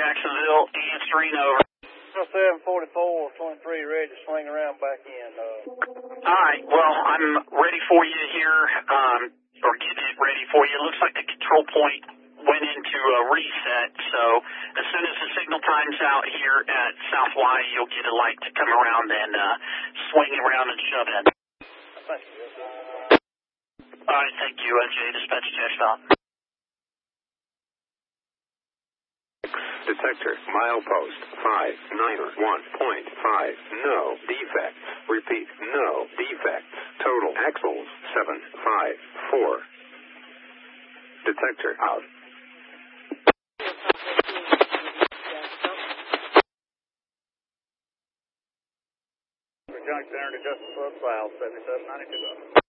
Jacksonville, answering over. 744, 23, ready to swing around back in. Alright, well, I'm ready for you here, or getting it ready for you. It looks like the control point went into a reset, so as soon as the signal time's out here at South Y, you'll get a light to come around and swing around and shove in. Thank you. Alright, thank you, Jay, dispatch check stop. Detector, milepost 591.5, no defects. Repeat, no defects. Total axles 754. Detector out. Junction Center to Justice Club South, 7792.